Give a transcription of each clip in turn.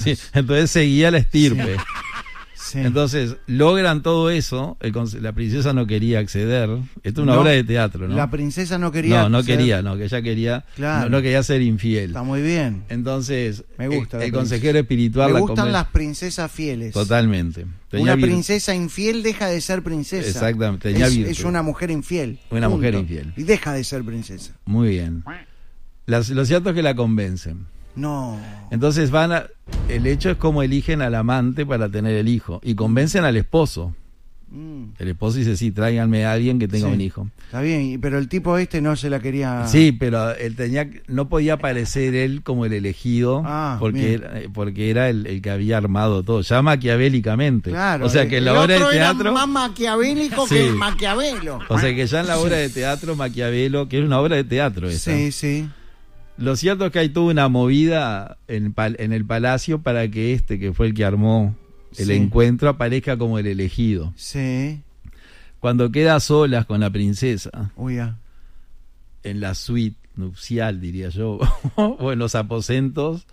Sí, entonces seguía la estirpe. Sí. Entonces logran todo eso. La princesa no quería acceder. Esto es una obra de teatro, ¿no? La princesa no quería. No quería, que ella quería, claro. no quería ser infiel. Está muy bien. Entonces, me gusta el consejero espiritual me gustan las princesas fieles. Totalmente. Una princesa infiel deja de ser princesa. Exactamente. Es una mujer infiel. Una mujer infiel. Y deja de ser princesa. Muy bien. Lo cierto es que la convencen. No. Entonces el hecho es cómo eligen al amante para tener el hijo. Y convencen al esposo. El esposo dice, sí, tráiganme a alguien que tenga un hijo. Está bien, pero el tipo no se la quería... Sí, pero él no podía aparecer él como el elegido, porque era el que había armado todo, ya maquiavélicamente. Claro, o sea que en la obra de teatro... Era más maquiavélico que Maquiavelo. O sea que ya en la obra de teatro, Maquiavelo, que es una obra de teatro esa. Sí, sí. Lo cierto es que hay toda una movida en el palacio para que que fue el que armó el encuentro, aparezca como el elegido. Sí. Cuando queda a solas con la princesa, en la suite nupcial, diría yo, o en los aposentos,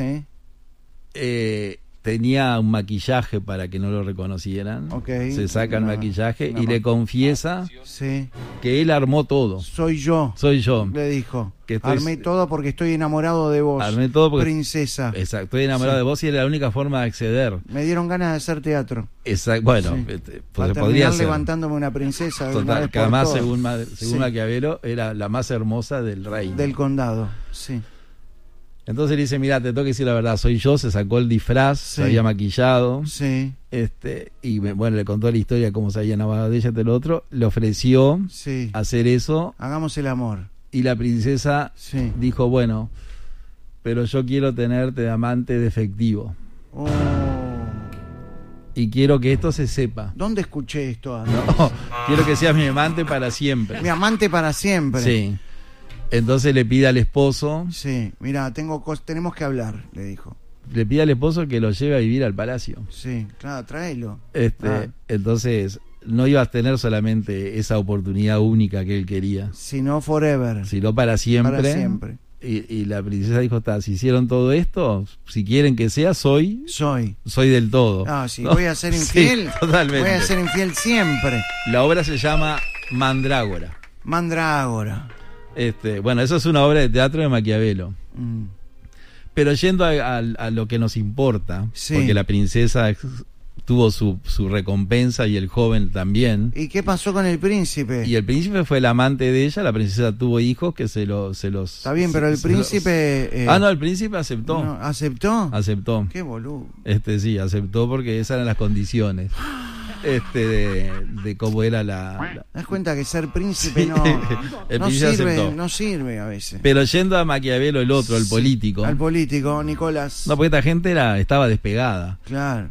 tenía un maquillaje para que no lo reconocieran. Se saca el maquillaje y le confiesa que él armó todo. Soy yo, le dijo. Armé todo porque estoy enamorado de vos. Armé todo porque, princesa. Exacto, estoy enamorado de vos y era la única forma de acceder. Me dieron ganas de hacer teatro. Exacto, bueno, podría ser. Levantándome una princesa. Total, que además, según Maquiavelo, era la más hermosa del reino. Del condado, sí. Entonces le dice, mira, te tengo que decir la verdad, soy yo, se sacó el disfraz, se había maquillado, y le contó la historia de cómo se había enamorado de ella, de lo otro, le ofreció hacer eso. Hagamos el amor. Y la princesa dijo, bueno, pero yo quiero tenerte de amante defectivo. Oh. Y quiero que esto se sepa. ¿Dónde escuché esto antes? No, quiero que seas mi amante para siempre. Mi amante para siempre. Sí. Entonces le pide al esposo... Sí, mira, tenemos que hablar, le dijo. Le pide al esposo que lo lleve a vivir al palacio. Sí, claro, tráelo. Entonces no iba a tener solamente esa oportunidad única que él quería. Sino forever. Sino para siempre. Para siempre. Y la princesa dijo, si hicieron todo esto, si quieren que sea, soy del todo. Sí, voy a ser infiel. Sí, totalmente. Voy a ser infiel siempre. La obra se llama Mandrágora. Mandrágora. Bueno, eso es una obra de teatro de Maquiavelo. Pero yendo a lo que nos importa, porque la princesa tuvo su recompensa y el joven también. ¿Y qué pasó con el príncipe? Y el príncipe fue el amante de ella, la princesa tuvo hijos que se los... Está bien, pero el príncipe... no, el príncipe aceptó. No, ¿aceptó? Aceptó. Qué boludo. Sí, aceptó porque esas eran las condiciones. De cómo era la... ¿Te das cuenta que ser príncipe no sirve a veces? Pero yendo a Maquiavelo, el otro, el político. Al político, Nicolás. No, porque esta gente estaba despegada. Claro.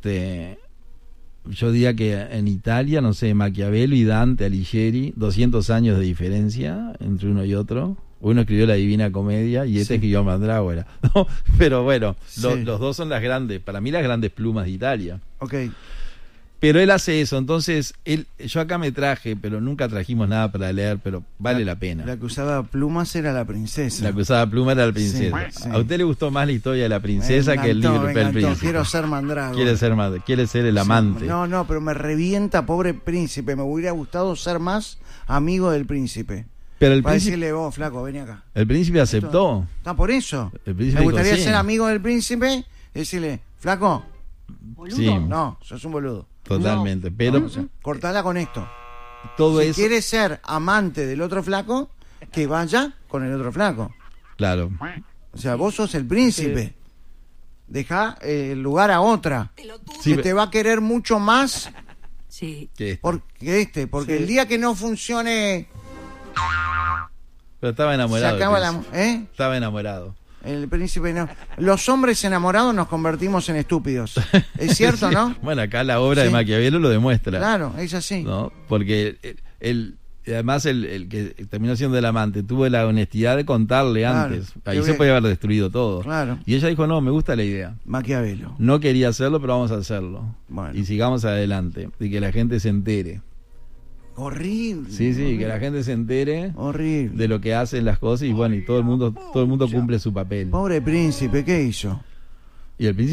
Yo diría que en Italia, no sé, Maquiavelo y Dante Alighieri, 200 años de diferencia entre uno y otro. Uno escribió la Divina Comedia y escribió Mandrágora. ¿No? Pero bueno, los dos son para mí las grandes plumas de Italia. Pero él hace eso, entonces yo acá me traje, pero nunca trajimos nada para leer, pero vale la pena. La que usaba plumas era la princesa. La que usaba plumas era la princesa. Sí. ¿A usted le gustó más la historia de la princesa que el libro del príncipe? Quiero ser Mandrágora. Quiere ser el amante. No, pero me revienta, pobre príncipe. Me hubiera gustado ser más amigo del príncipe. Pero el para príncipe... decirle, vos, flaco, vení acá. El príncipe aceptó. Está por eso. Me gustaría ser amigo del príncipe y decirle, flaco, ¿boludo? Sí. No, sos un boludo. Totalmente, no, pero... cortala con esto. Todo si eso... quieres ser amante del otro flaco, que vaya con el otro flaco. Claro. O sea, vos sos el príncipe. Sí. Deja el lugar a otra. Sí, que te va a querer mucho más que porque el día que no funcione... Pero estaba enamorado. Se acaba Estaba enamorado. El príncipe no. Los hombres enamorados nos convertimos en estúpidos. ¿Es cierto, sí. no? Bueno, acá la obra de Maquiavelo lo demuestra. Claro, es así. ¿No? Porque además el que terminó siendo el amante tuvo la honestidad de contarle antes. Ahí se podía haber destruido todo. Claro. Y ella dijo, no, me gusta la idea. Maquiavelo. No quería hacerlo, pero vamos a hacerlo. Bueno. Y sigamos adelante. Y que la gente se entere. Horrible. Sí, horrible. Que la gente se entere horrible de lo que hacen las cosas y bueno, y todo el mundo cumple su papel. Pobre príncipe, ¿qué hizo? Y el príncipe